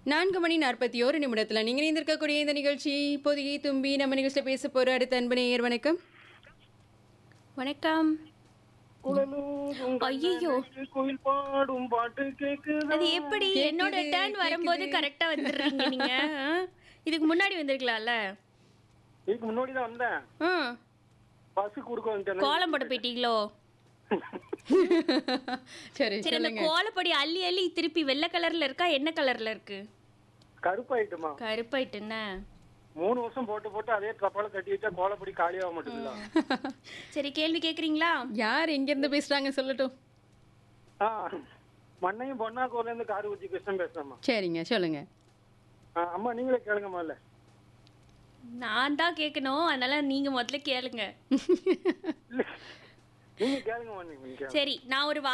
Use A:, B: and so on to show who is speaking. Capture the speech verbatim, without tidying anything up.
A: நான்கு மணி நாற்பத்தி ஒரு நிமிடத்தில் நீங்கள் இணைந்திருக்கக்கூடிய இந்த நிகழ்ச்சி பொதிகை தும்பி நம்ம நிகழ்ச்சியில் பேச போகிற அடுத்த அன்பு நேயர் வணக்கம்.
B: வணக்கம்.
C: குழலூரும்
B: ஐயையோ.
C: கண்ணனுக்கு குயில் பாடும் பாட்டு கேக்குதா?
B: அது எப்படி
A: கேக்குது,
B: என்னோட டர்ன் வரும்போது
A: கேக்குது.
B: கரெக்டா வந்துடுறீங்க நீங்க? ஆ? இதுக்கு முன்னாடி வந்திருக்கலாம்ல.
C: இதுக்கு முன்னாடி தான் வந்தேன்.
B: ஆ.
C: பஸ் குடுக்க வந்துட்டேன்.
B: கோலம் போட போயிட்டீங்களோ?
A: சரி
B: சரி, அந்த
A: சொல்லுங்க.
B: கோலப்பொடி அள்ளி அள்ளி திருப்பி வெள்ளை கலர்ல இருக்கா என்ன கலர்ல இருக்கு?
C: கருப்பாயிட்டுமா?
B: கருப்பாயிட்டுன்னு.
C: மூணு வருஷம் போட்டு போட்டு அதே ட்ரப்பால கட்டி வச்சா கோலப்பொடி காலியாக மாட்டேங்குதா?
B: சரி, கேள்வி கேக்குறீங்களா?
A: யார் எங்க இருந்து பேசுறாங்க சொல்லட்டும்.
C: ஆ, மண்ணையும் பொன்னாக்கோல இருந்து காரக்குச்சி கிருஷ்ணன் பேசுறேம்மா.
A: சரிங்க சொல்லுங்க.
C: ஆ, அம்மா நீங்களே கேளுங்க முதல்ல.
B: நான் தான் கேட்கணும், அதனால நீங்க முதல்ல கேளுங்க.
C: இல்ல, நீங்க கேளுங்க நீங்க கேளுங்க.
B: சரி, நான் ஒரு